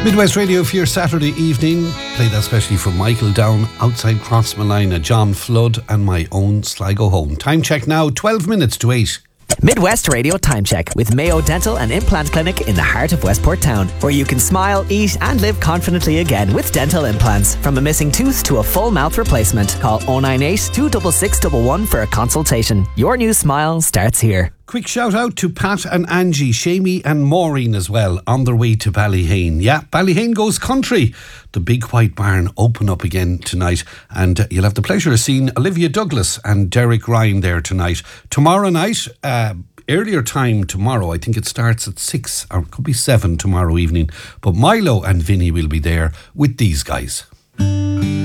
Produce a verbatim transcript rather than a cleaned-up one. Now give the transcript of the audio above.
Midwest Radio for your Saturday evening. Played especially from Michael Down, Outside Crossmalina, John Flood and my own Sligo Home. Time check now, twelve minutes to eight. Midwest Radio Time Check with Mayo Dental and Implant Clinic in the heart of Westport Town, where you can smile, eat and live confidently again with dental implants. From a missing tooth to a full mouth replacement. Call oh nine eight, two six six one one for a consultation. Your new smile starts here. Quick shout out to Pat and Angie, Shamey and Maureen as well, on their way to Ballyhane. Yeah, Ballyhane goes country. The Big White Barn open up again tonight, and you'll have the pleasure of seeing Olivia Douglas and Derek Ryan there tonight. Tomorrow night, uh, earlier time tomorrow, I think it starts at six, or it could be seven tomorrow evening, but Milo and Vinny will be there with these guys.